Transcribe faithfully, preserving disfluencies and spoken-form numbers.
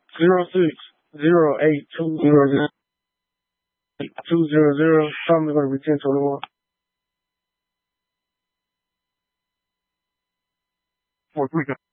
zero six zero eight two zero zero two zero zero. Something's going to be ten twenty-one. Four three.